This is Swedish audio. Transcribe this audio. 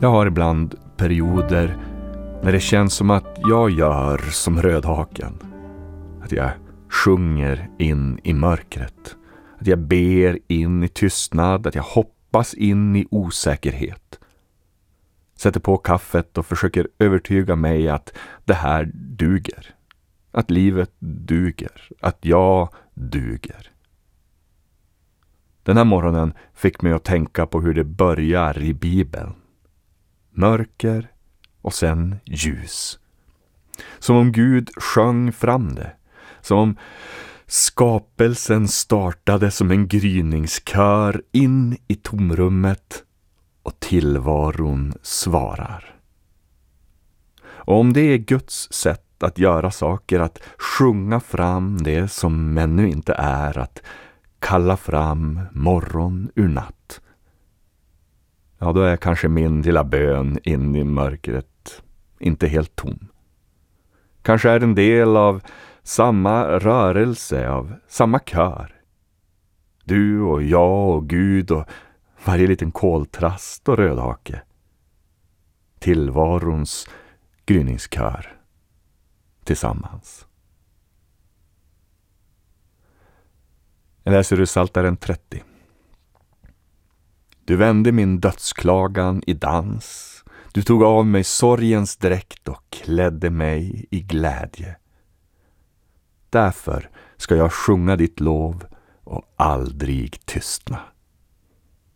Jag har ibland perioder när det känns som att jag gör som rödhaken. Att jag sjunger in i mörkret. Att jag ber in i tystnad. Att jag hoppas in i osäkerhet. Sätter på kaffet och försöker övertyga mig att det här duger. Att livet duger. Att jag duger. Den här morgonen fick mig att tänka på hur det börjar i Bibeln. Mörker och sen ljus. Som om Gud sjöng fram det. Som om skapelsen startade som en gryningskör in i tomrummet och tillvaron svarar. Och om det är Guds sätt att göra saker, att sjunga fram det som ännu inte är, att kalla fram morgon ur natt. Ja, då är kanske min lilla bön in i mörkret inte helt tom. Kanske är en del av samma rörelse, av samma kör. Du och jag och Gud och varje liten koltrast och rödhake. Tillvarons gryningskör. Tillsammans. Jag läser ur Psaltaren 30. Du vände min dödsklagan i dans. Du tog av mig sorgens dräkt och klädde mig i glädje. Därför ska jag sjunga ditt lov och aldrig tystna.